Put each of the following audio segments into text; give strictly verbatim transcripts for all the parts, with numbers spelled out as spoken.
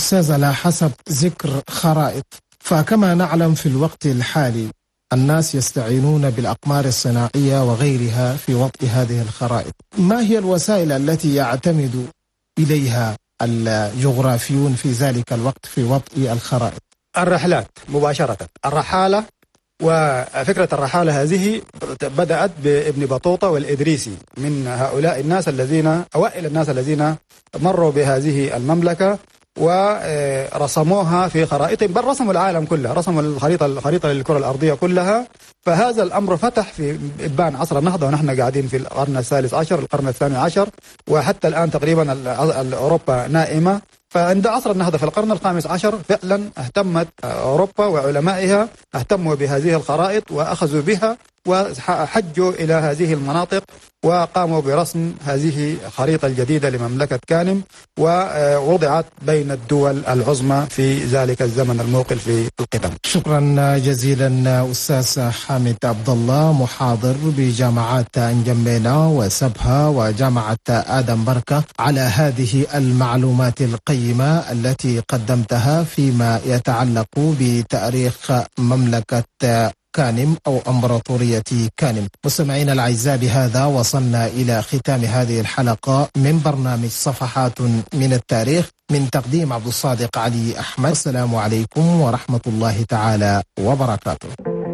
أستاذ، على حسب ذكر خرائط، فكما نعلم في الوقت الحالي الناس يستعينون بالأقمار الصناعية وغيرها في وضع هذه الخرائط. ما هي الوسائل التي يعتمد إليها الجغرافيون في ذلك الوقت في وضع الخرائط؟ الرحلات مباشرة، الرحالة. وفكرة الرحالة هذه بدأت بابن بطوطة والإدريسي، من هؤلاء الناس الذين أوائل الناس الذين مروا بهذه المملكة ورسموها في خرائطهم، بل رسموا العالم كله، رسموا الخريطة الخريطة للكرة الأرضية كلها. فهذا الأمر فتح في إبان عصر النهضة، ونحن قاعدين في القرن الثالث عشر القرن الثاني عشر، وحتى الآن تقريبا أوروبا نائمة. فعند عصر النهضة في القرن الخامس عشر فعلا اهتمت أوروبا وعلمائها اهتموا بهذه الخرائط وأخذوا بها وحجوا إلى هذه المناطق وقاموا برسم هذه الخريطة الجديدة لمملكة كانم، ووضعت بين الدول العظمى في ذلك الزمن الموقل في القدم. شكرا جزيلا أستاذ حامد عبد الله، محاضر بجامعات أنجمينا وسبها وجامعة آدم بركة، على هذه المعلومات القيمة التي قدمتها فيما يتعلق بتاريخ مملكة كانم أو أمبراطورية كانم. مستمعينا الأعزاء، بهذا وصلنا إلى ختام هذه الحلقة من برنامج صفحات من التاريخ، من تقديم عبد الصادق علي أحمد. السلام عليكم ورحمة الله تعالى وبركاته.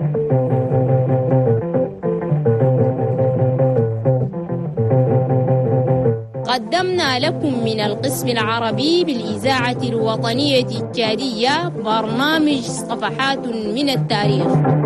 قدمنا لكم من القسم العربي بالإذاعة الوطنية التشادية برنامج صفحات من التاريخ.